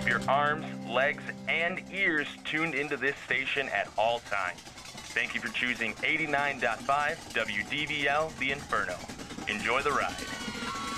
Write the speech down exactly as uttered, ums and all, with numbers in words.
Keep your arms, legs, and ears tuned into this station at all times. Thank you for choosing eighty-nine point five W D V L The Inferno. Enjoy the ride.